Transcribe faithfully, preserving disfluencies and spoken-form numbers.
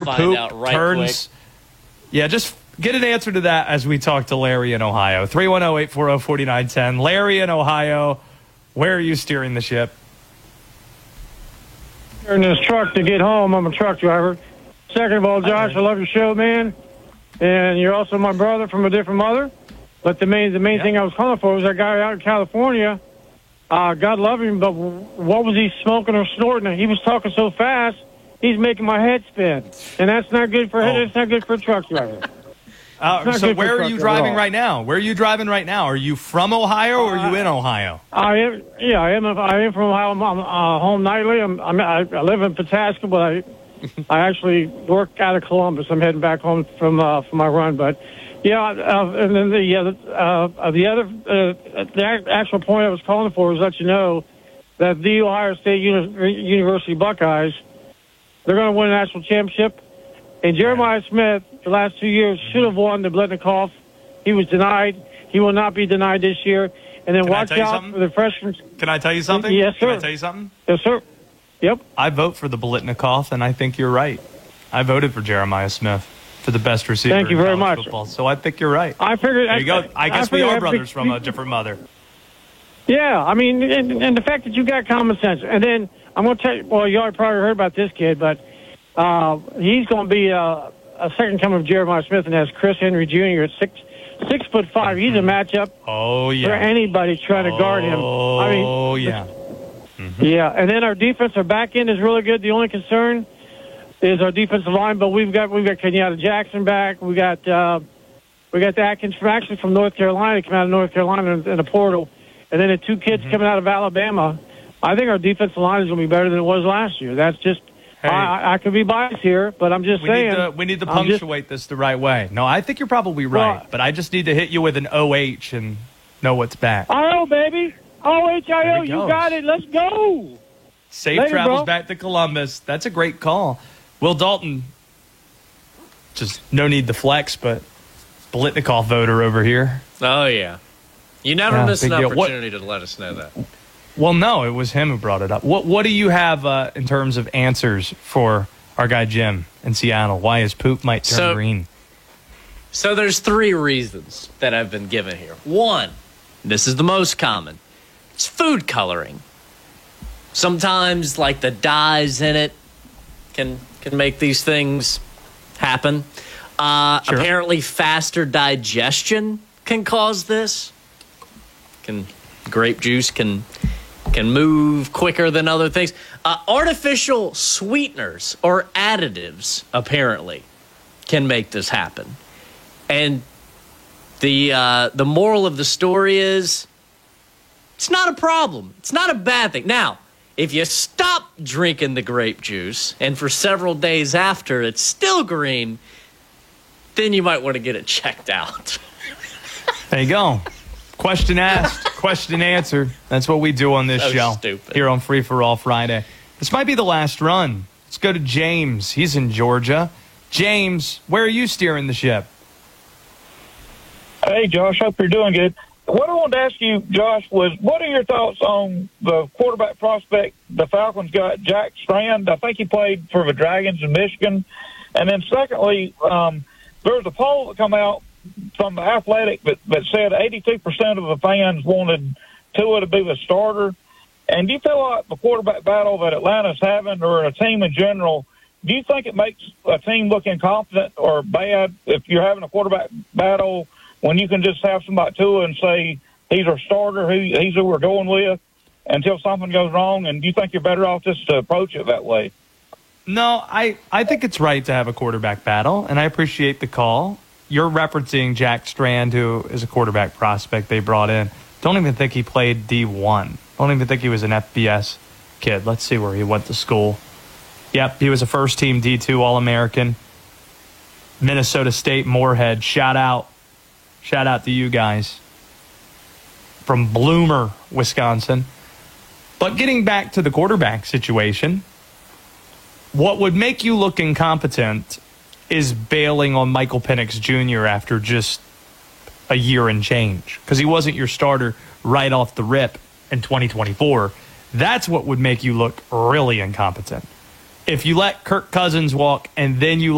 Poop right turns. Quick. Yeah, just get an answer to that as we talk to Larry in Ohio. three one zero, eight four zero, four nine one zero. Larry in Ohio, where are you steering the ship? In this truck to get home. I'm a truck driver. Second of all, Josh, I love your show, man. And you're also my brother from a different mother. But the main the main yeah. thing I was calling for was that guy out in California. Uh, God love him, but what was he smoking or snorting? He was talking so fast, he's making my head spin. And that's not good for oh. that's not good for a truck driver. Uh, so where are you driving right now? Where are you driving right now? Are you from Ohio or are you in Ohio? I am. Yeah, I am. I am from Ohio. I'm, I'm uh, home nightly. I'm, I'm. I live in Pataska, but I, I actually work out of Columbus. I'm heading back home from uh, from my run. But yeah, uh, and then the uh, uh, the other uh, the actual point I was calling for was let you know that the Ohio State Uni- University Buckeyes, they're going to win a national championship. And Jeremiah Smith, the last two years, should have won the Blitnikoff. He was denied. He will not be denied this year. And then Can watch out for the freshmen. Can I tell you something? Yes, sir. Can I tell you something? Yes, sir. Yep. I vote for the Blitnikoff, and I think you're right. I voted for Jeremiah Smith for the best receiver Thank you in very college much. football. So I think you're right. I figured. There you go. I guess I we are figured- brothers from a different mother. Yeah, I mean, and, and the fact that you got common sense. And then I'm going to tell you, well, you already probably heard about this kid, but uh, he's going to be uh, a second coming of Jeremiah Smith, and that's Chris Henry Junior at six six foot five. He's a matchup Oh, yeah. for anybody trying to guard him. I mean, Oh, yeah. Mm-hmm. Yeah, and then our defense, our back end is really good. The only concern is our defensive line, but we've got we've got Kenyatta Jackson back. We got uh, we got the Atkins from actually from North Carolina, came out of North Carolina in, in the portal, and then the two kids mm-hmm. coming out of Alabama. I think our defensive line is going to be better than it was last year. That's just hey, I, I could be biased here, but I'm just we saying need to, we need to punctuate just, this the right way. No, I think you're probably right, well, but I just need to hit you with an O H and know what's back. I O, baby. O H I O, you got it. Let's go. Safe Later, travels bro. back to Columbus. That's a great call. Will Dalton, just no need to flex, but Blitnikoff voter over here. Oh, yeah. You never yeah, miss an deal. opportunity what, to let us know that. Well, no, it was him who brought it up. What What do you have uh, in terms of answers for our guy Jim in Seattle? Why his poop might turn so, green? So there's three reasons that I've been given here. One, this is the most common. It's food coloring. Sometimes, like, the dyes in it can can make these things happen. Uh, sure. Apparently, faster digestion can cause this. Can grape juice can can move quicker than other things. Uh, artificial sweeteners or additives apparently can make this happen. And the uh, the moral of the story is, it's not a problem. It's not a bad thing. Now, if you stop drinking the grape juice and for several days after it's still green, then you might want to get it checked out. There you go. Question asked, question answered. That's what we do on this So show stupid. here on Free for All Friday. This might be the last run. Let's go to James. He's in Georgia. James, where are you steering the ship? Hey, Josh. Hope you're doing good. What I wanted to ask you, Josh, was what are your thoughts on the quarterback prospect the Falcons got, Jack Strand? I think he played for the Dragons in Michigan. And then secondly, um, there was a poll that come out from the Athletic that, that said eighty-two percent of the fans wanted Tua to be the starter. And do you feel like the quarterback battle that Atlanta's having, or a team in general, do you think it makes a team look incompetent or bad if you're having a quarterback battle when you can just have somebody Tua and say he's our starter, he, he's who we're going with, until something goes wrong? And do you think you're better off just to approach it that way? No, I, I think it's right to have a quarterback battle, and I appreciate the call. You're referencing Jack Strand, who is a quarterback prospect they brought in. Don't even think he played D one. Don't even think he was an F B S kid. Let's see where he went to school. Yep, he was a first-team D two All-American. Minnesota State Moorhead. Shout out. Shout out to you guys. From Bloomer, Wisconsin. But getting back to the quarterback situation, what would make you look incompetent is bailing on Michael Penix Junior after just a year and change, because he wasn't your starter right off the rip in twenty twenty-four. That's what would make you look really incompetent. If you let Kirk Cousins walk and then you